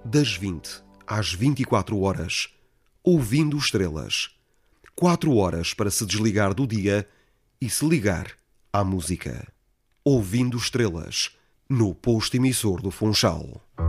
das 20 às 24 horas, ouvindo estrelas. 4 horas para se desligar do dia e se ligar à música. Ouvindo estrelas, no posto emissor do Funchal.